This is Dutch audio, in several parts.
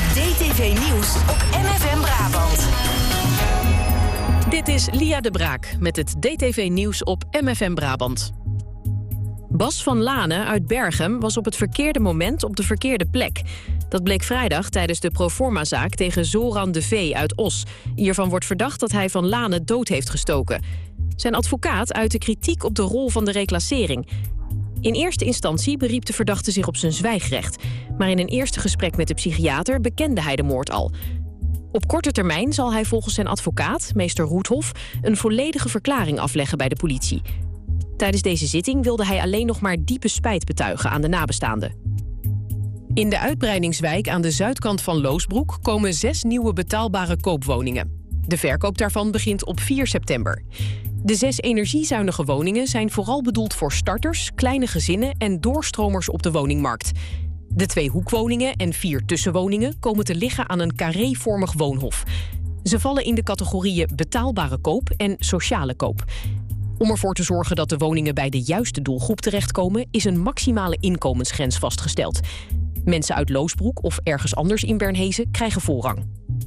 DTV Nieuws op MFM Brabant. Dit is Lia de Braak met het DTV Nieuws op MFM Brabant. Bas van Lane uit Berchem was op het verkeerde moment op de verkeerde plek. Dat bleek vrijdag tijdens de proformazaak tegen Zoran de V. uit Os. Hiervan wordt verdacht dat hij Van Lane dood heeft gestoken. Zijn advocaat uitte kritiek op de rol van de reclassering. In eerste instantie beriep de verdachte zich op zijn zwijgrecht. Maar in een eerste gesprek met de psychiater bekende hij de moord al. Op korte termijn zal hij volgens zijn advocaat, meester Roethoff, een volledige verklaring afleggen bij de politie. Tijdens deze zitting wilde hij alleen nog maar diepe spijt betuigen aan de nabestaanden. In de uitbreidingswijk aan de zuidkant van Loosbroek komen 6 nieuwe betaalbare koopwoningen. De verkoop daarvan begint op 4 september. De 6 energiezuinige woningen zijn vooral bedoeld voor starters, kleine gezinnen en doorstromers op de woningmarkt. De 2 hoekwoningen en 4 tussenwoningen komen te liggen aan een carré-vormig woonhof. Ze vallen in de categorieën betaalbare koop en sociale koop. Om ervoor te zorgen dat de woningen bij de juiste doelgroep terechtkomen, is een maximale inkomensgrens vastgesteld. Mensen uit Loosbroek of ergens anders in Bernhezen krijgen voorrang.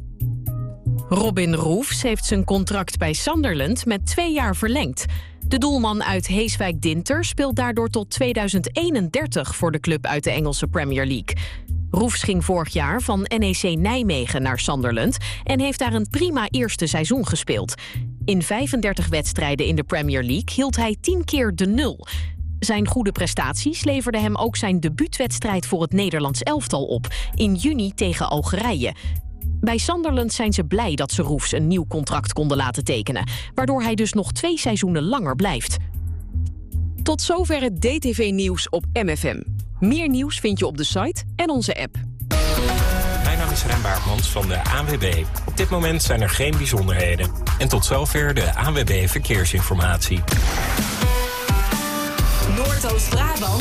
Robin Roefs heeft zijn contract bij Sunderland met 2 jaar verlengd. De doelman uit Heeswijk-Dinter speelt daardoor tot 2031 voor de club uit de Engelse Premier League. Roefs ging vorig jaar van NEC Nijmegen naar Sunderland en heeft daar een prima eerste seizoen gespeeld. In 35 wedstrijden in de Premier League hield hij 10 keer de 0. Zijn goede prestaties leverden hem ook zijn debuutwedstrijd voor het Nederlands elftal op, in juni tegen Algerije. Bij Sunderland zijn ze blij dat ze Roefs een nieuw contract konden laten tekenen, waardoor hij dus nog 2 seizoenen langer blijft. Tot zover het DTV-nieuws op MFM. Meer nieuws vind je op de site en onze app. Mijn naam is Rijn Baartmans van de ANWB. Op dit moment zijn er geen bijzonderheden. En tot zover de ANWB Verkeersinformatie. Noordoost-Brabant